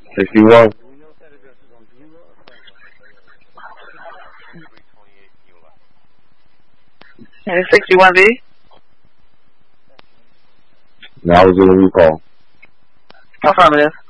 61. And it's 61B? No, I was in a recall. Affirmative.